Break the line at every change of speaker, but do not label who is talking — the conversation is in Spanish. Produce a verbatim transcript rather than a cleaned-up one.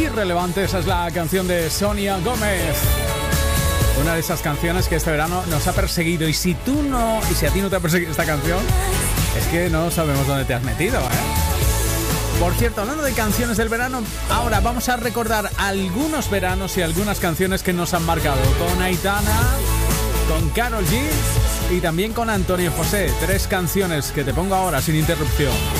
Irrelevante, esa es la canción de Sonia Gómez. Una de esas canciones que este verano nos ha perseguido. Y si tú no, y si a ti no te ha perseguido esta canción, es que no sabemos dónde te has metido, ¿eh? Por cierto, hablando de canciones del verano, ahora vamos a recordar algunos veranos y algunas canciones que nos han marcado. Con Aitana, con Karol G y también con Antonio José. Tres canciones que te pongo ahora sin interrupción.